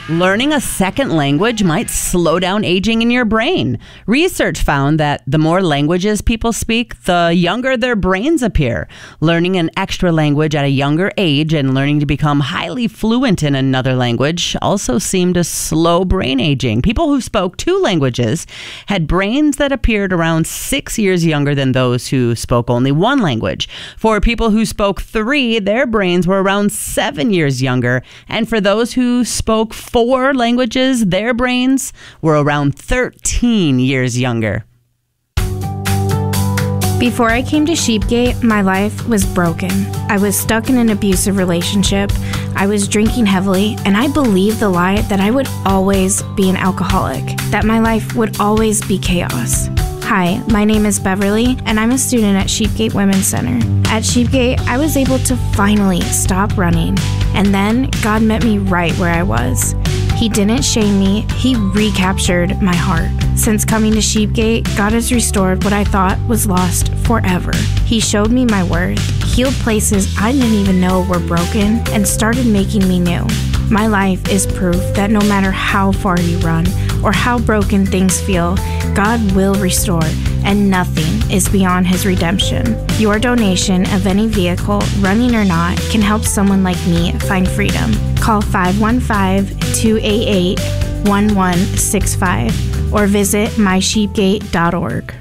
Learning a second language might slow down aging in your brain. Research found that the more languages people speak, the younger their brains appear. Learning an extra language at a younger age and learning to become highly fluent in another language also seemed to slow brain aging. People who spoke 2 languages had brains that appeared around 6 years younger than those who spoke only 1 language. For people who spoke 3, their brains were around 7 years younger. And for those who spoke 4 languages, their brains were around 13 years younger. Before I came to Sheepgate, my life was broken. I was stuck in an abusive relationship. I was drinking heavily, and I believed the lie that I would always be an alcoholic, that my life would always be chaos. Hi, my name is Beverly, and I'm a student at Sheepgate Women's Center. At Sheepgate, I was able to finally stop running, and then God met me right where I was. He didn't shame me, He recaptured my heart. Since coming to Sheepgate, God has restored what I thought was lost forever. He showed me my worth, healed places I didn't even know were broken, and started making me new. My life is proof that no matter how far you run or how broken things feel, God will restore, and nothing is beyond His redemption. Your donation of any vehicle, running or not, can help someone like me find freedom. Call 515-288-1165 or visit mysheepgate.org.